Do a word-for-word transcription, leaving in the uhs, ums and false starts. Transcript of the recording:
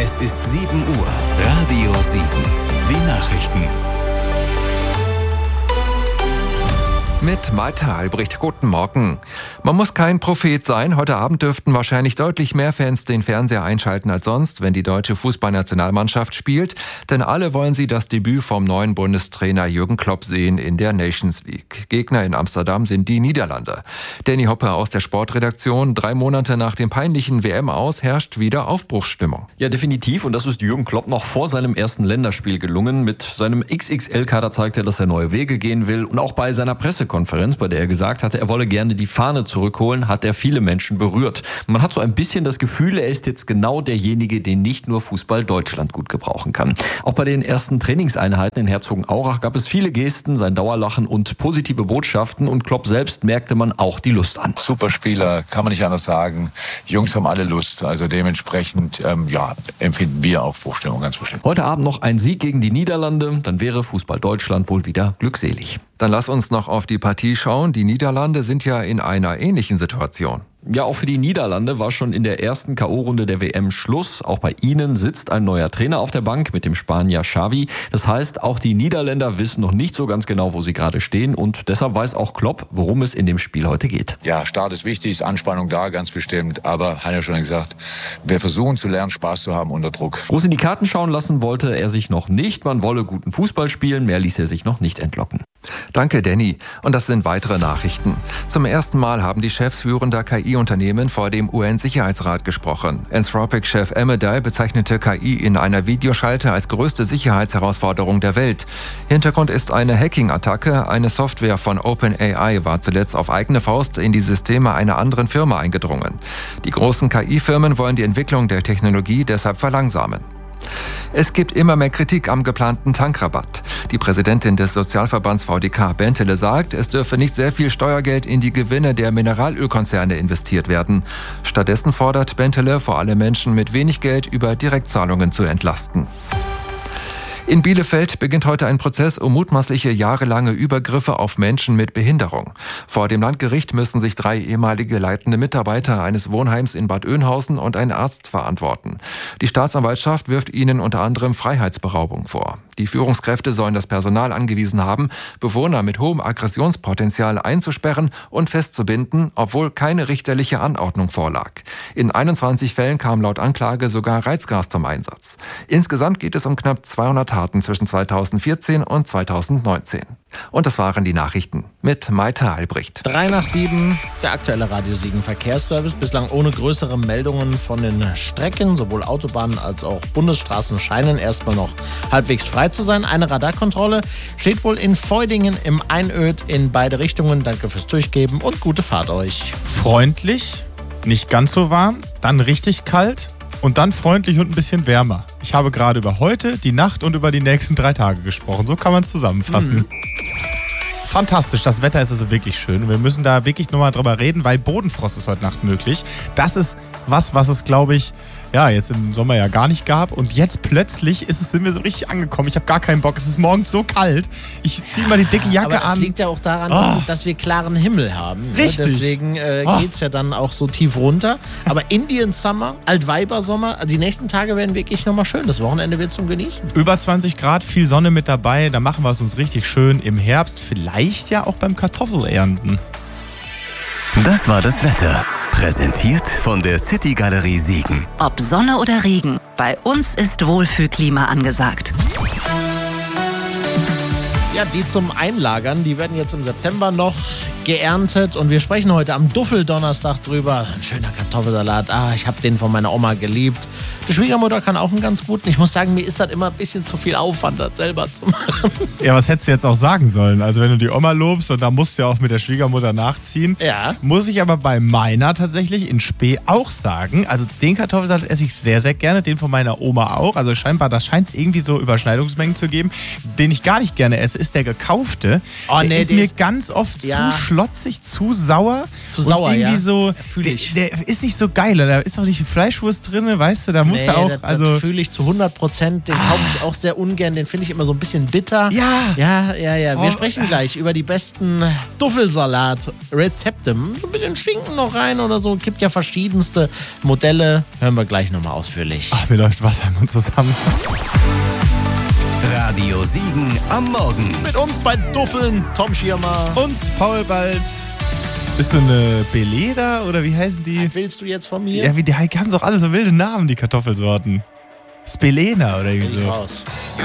Es ist sieben Uhr. Radio sieben. Die Nachrichten. Mit Malte Albrecht, guten Morgen. Man muss kein Prophet sein. Heute Abend dürften wahrscheinlich deutlich mehr Fans den Fernseher einschalten als sonst, wenn die deutsche Fußballnationalmannschaft spielt. Denn alle wollen sie das Debüt vom neuen Bundestrainer Jürgen Klopp sehen in der Nations League. Gegner in Amsterdam sind die Niederlande. Danny Hoppe aus der Sportredaktion. Drei Monate nach dem peinlichen W M-Aus herrscht wieder Aufbruchsstimmung. Ja, definitiv. Und das ist Jürgen Klopp noch vor seinem ersten Länderspiel gelungen. Mit seinem X X L-Kader zeigt er, dass er neue Wege gehen will. Und auch bei seiner Pressekonferenz, bei der er gesagt hatte, er wolle gerne die Fahne zurückholen, hat er viele Menschen berührt. Man hat so ein bisschen das Gefühl, er ist jetzt genau derjenige, den nicht nur Fußball Deutschland gut gebrauchen kann. Auch bei den ersten Trainingseinheiten in Herzogenaurach gab es viele Gesten, sein Dauerlachen und positive Botschaften. Und Klopp selbst merkte man auch die Lust an. Super Spieler, kann man nicht anders sagen. Die Jungs haben alle Lust. Also dementsprechend ähm, ja, empfinden wir Aufbruchstimmung ganz bestimmt. Heute Abend noch ein Sieg gegen die Niederlande, dann wäre Fußball Deutschland wohl wieder glückselig. Dann lass uns noch auf die Partie schauen. Die Niederlande sind ja in einer ähnlichen Situation. Ja, auch für die Niederlande war schon in der ersten K O-Runde der W M Schluss. Auch bei ihnen sitzt ein neuer Trainer auf der Bank mit dem Spanier Xavi. Das heißt, auch die Niederländer wissen noch nicht so ganz genau, wo sie gerade stehen. Und deshalb weiß auch Klopp, worum es in dem Spiel heute geht. Ja, Start ist wichtig, ist Anspannung da, ganz bestimmt. Aber, hat ja schon gesagt, wir versuchen zu lernen, Spaß zu haben unter Druck. Groß in die Karten schauen lassen wollte er sich noch nicht. Man wolle guten Fußball spielen, mehr ließ er sich noch nicht entlocken. Danke, Danny. Und das sind weitere Nachrichten. Zum ersten Mal haben die Chefs führender K I-Unternehmen vor dem U N-Sicherheitsrat gesprochen. Anthropic-Chef Amodei bezeichnete K I in einer Videoschalte als größte Sicherheitsherausforderung der Welt. Hintergrund ist eine Hacking-Attacke. Eine Software von OpenAI war zuletzt auf eigene Faust in die Systeme einer anderen Firma eingedrungen. Die großen K I-Firmen wollen die Entwicklung der Technologie deshalb verlangsamen. Es gibt immer mehr Kritik am geplanten Tankrabatt. Die Präsidentin des Sozialverbands V D K, Bentele, sagt, es dürfe nicht sehr viel Steuergeld in die Gewinne der Mineralölkonzerne investiert werden. Stattdessen fordert Bentele, vor allem Menschen mit wenig Geld über Direktzahlungen zu entlasten. In Bielefeld beginnt heute ein Prozess um mutmaßliche jahrelange Übergriffe auf Menschen mit Behinderung. Vor dem Landgericht müssen sich drei ehemalige leitende Mitarbeiter eines Wohnheims in Bad Oeynhausen und ein Arzt verantworten. Die Staatsanwaltschaft wirft ihnen unter anderem Freiheitsberaubung vor. Die Führungskräfte sollen das Personal angewiesen haben, Bewohner mit hohem Aggressionspotenzial einzusperren und festzubinden, obwohl keine richterliche Anordnung vorlag. In einundzwanzig Fällen kam laut Anklage sogar Reizgas zum Einsatz. Insgesamt geht es um knapp zweihundert Taten zwischen zweitausendvierzehn und zweitausendneunzehn. Und das waren die Nachrichten mit Malte Albrecht. Drei nach sieben, der aktuelle Radio sieben Verkehrsservice. Bislang ohne größere Meldungen von den Strecken. Sowohl Autobahnen als auch Bundesstraßen scheinen erstmal noch halbwegs frei zu sein. Eine Radarkontrolle steht wohl in Feudingen im Einöd in beide Richtungen. Danke fürs Durchgeben und gute Fahrt euch. Freundlich, nicht ganz so warm, dann richtig kalt. Und dann freundlich und ein bisschen wärmer. Ich habe gerade über heute, die Nacht und über die nächsten drei Tage gesprochen. So kann man es zusammenfassen. Mhm. Fantastisch, das Wetter ist also wirklich schön. Wir müssen da wirklich nochmal drüber reden, weil Bodenfrost ist heute Nacht möglich. Das ist was, was es, glaube ich, ja, jetzt im Sommer ja gar nicht gab. Und jetzt plötzlich ist es, sind wir so richtig angekommen. Ich habe gar keinen Bock. Es ist morgens so kalt. Ich ziehe mal die dicke Jacke Aber an. Das liegt ja auch daran, oh. dass wir klaren Himmel haben. Richtig. Ne? Deswegen äh, oh. geht es ja dann auch so tief runter. Aber Indian Summer, Altweiber-Sommer, also die nächsten Tage werden wirklich nochmal schön. Das Wochenende wird zum Genießen. Über zwanzig Grad, viel Sonne mit dabei. Da machen wir es uns richtig schön im Herbst. Vielleicht ja auch beim Kartoffelernten. Das war das Wetter. Präsentiert von der City Galerie Siegen. Ob Sonne oder Regen, bei uns ist Wohlfühlklima angesagt. Ja, die zum Einlagern, die werden jetzt im September noch geerntet. Und wir sprechen heute am Duffeldonnerstag drüber. Ein schöner Kartoffelsalat. Ah, ich habe den von meiner Oma geliebt. Die Schwiegermutter kann auch einen ganz guten. Ich muss sagen, mir ist das immer ein bisschen zu viel Aufwand, das selber zu machen. Ja, was hättest du jetzt auch sagen sollen? Also wenn du die Oma lobst und da musst du ja auch mit der Schwiegermutter nachziehen. Ja. Muss ich aber bei meiner tatsächlich in Spee auch sagen. Also den Kartoffelsalat esse ich sehr, sehr gerne. Den von meiner Oma auch. Also scheinbar, da scheint es irgendwie so Überschneidungsmengen zu geben. Den ich gar nicht gerne esse, ist der gekaufte. Oh, der nee, ist der mir ist, ganz oft ja, zu schlotzig, zu sauer. Zu sauer, und irgendwie ja. so, Fühl ich. Der, der ist nicht so geil. Da ist auch nicht Fleischwurst drin, weißt du, da muss Nee, er auch, das, also... das fühle ich zu hundert Prozent. Den Ah. kaufe ich auch sehr ungern. Den finde ich immer so ein bisschen bitter. Ja. Ja, ja, ja. Wir Oh. sprechen gleich über die besten Duffelsalat-Rezepte. So ein bisschen Schinken noch rein oder so. Gibt ja verschiedenste Modelle. Hören wir gleich nochmal ausführlich. Ach, mir läuft Wasser im Mund zusammen. Radio Siegen am Morgen. Mit uns bei Duffeln, Tom Schirmer. Und Paul Bald. Bist du eine Beleda oder wie heißen die? Was willst du jetzt von mir? Ja, wie, die haben doch alle so wilde Namen, die Kartoffelsorten. Spelena oder irgendwie Bin ich so. raus.